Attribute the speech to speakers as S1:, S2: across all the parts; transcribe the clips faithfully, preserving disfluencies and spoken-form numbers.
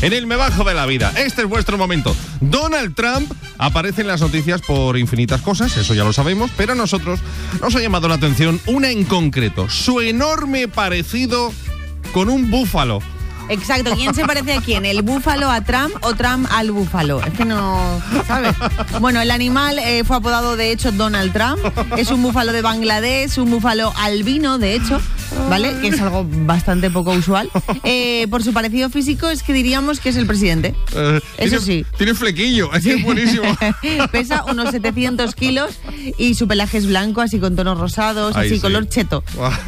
S1: en el Me Bajo de la Vida. Este es vuestro momento. Donald Trump aparece en las noticias por infinitas cosas, eso ya lo sabemos, pero a nosotros nos ha llamado la atención una en concreto, su enorme parecido con un búfalo.
S2: Exacto, ¿quién se parece a quién? ¿El búfalo a Trump o Trump al búfalo? Es que no, ¿sabes? Bueno, el animal eh, fue apodado de hecho Donald Trump, es un búfalo de Bangladesh, un búfalo albino de hecho, ¿vale? Que es algo bastante poco usual. Eh, por su parecido físico es que diríamos que es el presidente,
S1: Uh,
S2: eso
S1: tiene,
S2: sí.
S1: Tiene flequillo, es que es buenísimo.
S2: Pesa unos setecientos kilos y su pelaje es blanco, así con tonos rosados,
S1: Ay,
S2: así
S1: sí.
S2: color cheto.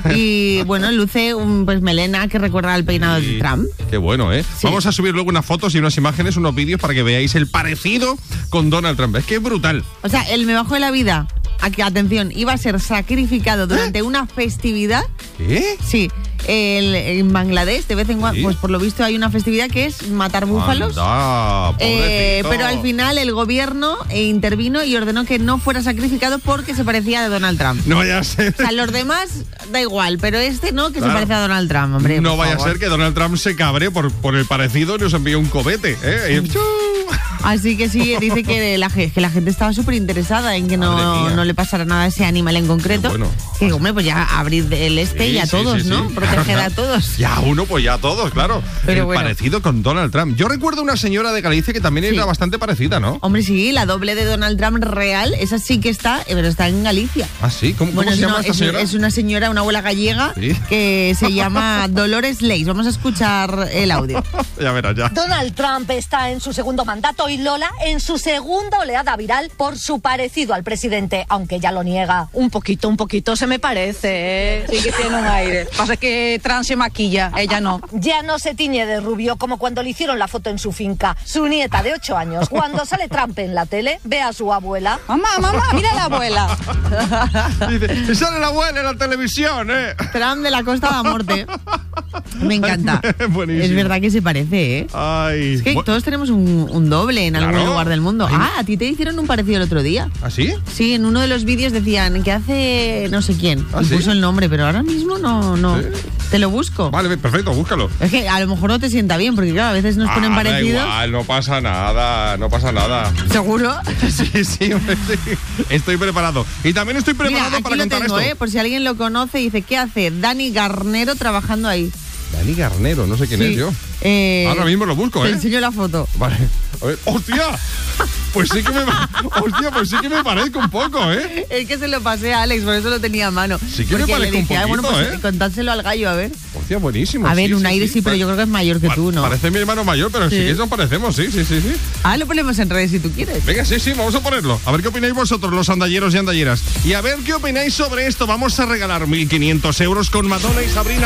S2: Y bueno, luce un pues melena que recuerda al peinado
S1: Sí.
S2: de Trump.
S1: Qué bueno, ¿eh?
S2: Sí.
S1: Vamos a subir luego unas fotos y unas imágenes, unos vídeos para que veáis el parecido con Donald Trump. Es que es brutal.
S2: O sea, el Me Bajo de la Vida, aquí, atención, iba a ser sacrificado durante una festividad.
S1: ¿Qué?
S2: Sí, el- en Bangladesh, de vez en cuando,
S1: ¿Sí?
S2: pues por lo visto hay una festividad que es matar búfalos.
S1: Anda,
S2: Eh,
S1: pobrecito.
S2: pero al final el gobierno eh, intervino y ordenó que no fuera sacrificado porque se parecía a Donald Trump.
S1: No vaya a ser.
S2: O sea, los demás da igual, pero este no, que
S1: Claro.
S2: se parece a Donald Trump, hombre.
S1: No
S2: por
S1: vaya a
S2: favor.
S1: ser que Donald Trump se cabre por, por el parecido y nos envíe un cobete, ¿eh? Y-
S2: Así que sí, dice que la, ge- que la gente estaba súper interesada en que
S1: Madre
S2: no,
S1: mía.
S2: no le pasara nada a ese animal en concreto.
S1: Qué bueno.
S2: Que, hombre, pues ya abrir el este
S1: Sí,
S2: y a
S1: sí,
S2: todos,
S1: sí,
S2: ¿no?
S1: sí.
S2: Proteger
S1: Claro,
S2: a todos.
S1: Ya uno, pues ya todos, claro.
S2: Pero
S1: el
S2: bueno.
S1: parecido con Donald Trump. Yo recuerdo una señora de Galicia que también
S2: Sí.
S1: era bastante parecida, ¿no?
S2: Hombre, sí, la doble de Donald Trump real, esa sí que está, eh, pero está en Galicia.
S1: Ah, sí. ¿Cómo,
S2: Bueno,
S1: cómo se
S2: es
S1: llama
S2: una,
S1: esta
S2: es-
S1: señora?
S2: es una señora, una abuela gallega,
S1: Sí.
S2: que se llama Dolores Leis. Vamos a escuchar el audio.
S1: Ya verás, ya.
S3: Donald Trump está en su segundo mandato y Lola en su segunda oleada viral por su parecido al presidente, aunque ya lo niega.
S4: Un poquito, un poquito se me parece, ¿eh? Sí que tiene un aire. Pasa que Trump se maquilla, ella no.
S3: Ya no se tiñe de rubio como cuando le hicieron la foto en su finca. Su nieta de ocho años, cuando sale Trump en la tele, ve a su abuela.
S4: Mamá, mamá, mira la abuela.
S1: Dice, sale la abuela en la televisión, ¿eh?
S2: Trump de la Costa de la Muerte. Me encanta.
S1: Buenísimo.
S2: Es verdad que se parece, ¿eh?
S1: Ay.
S2: Es que
S1: Bu-
S2: todos tenemos un, un doble en algún
S1: Claro.
S2: lugar del mundo.
S1: Ay.
S2: Ah, a ti te hicieron un parecido el otro día.
S1: ¿Ah, sí?
S2: Sí, en uno de los vídeos decían que hace no sé quién.
S1: ¿Ah,
S2: y
S1: sí?
S2: puso el nombre, pero ahora mismo no, no.
S1: ¿Sí?
S2: Te lo busco.
S1: Vale, perfecto, búscalo.
S2: Es que a lo mejor no te sienta bien, porque claro, a veces nos ponen
S1: Ah, da
S2: parecidos.
S1: igual, no pasa nada, no pasa nada.
S2: ¿Seguro?
S1: Sí, sí, hombre, sí. Estoy preparado. Y también estoy
S2: Mira,
S1: preparado
S2: aquí
S1: para
S2: lo
S1: contar
S2: tengo,
S1: esto.
S2: ¿eh? Por si alguien lo conoce, dice, ¿qué hace Dani Garnero trabajando ahí?
S1: Dani Garnero, no sé quién
S2: Sí.
S1: es yo.
S2: Eh,
S1: Ahora mismo lo busco,
S2: Te
S1: ¿eh?
S2: enseño la foto.
S1: Vale. A ver. ¡Hostia! Pues sí que me hostia, pues sí que me parezco un poco, ¿eh?
S2: Es que se lo pasé a Alex, por eso lo tenía a mano.
S1: Sí que me
S2: Porque
S1: parezco
S2: le
S1: un
S2: dije, "Ah, bueno,
S1: poquito,
S2: pues
S1: ¿eh?
S2: contádselo al gallo, a ver.
S1: Hostia, buenísimo.
S2: A ver,
S1: sí,
S2: un
S1: sí,
S2: aire sí, pero yo creo que es mayor que
S1: Pa-
S2: tú, ¿no?
S1: Parece mi hermano mayor, pero sí,
S2: Sí.
S1: que nos parecemos, sí, sí, sí, sí.
S2: Ah, lo ponemos en redes si tú quieres.
S1: Venga, sí, sí, vamos a ponerlo. A ver qué opináis vosotros, los andalleros y andalleras. Y a ver qué opináis sobre esto. Vamos a regalar mil quinientos euros con Madonna y Sabrina.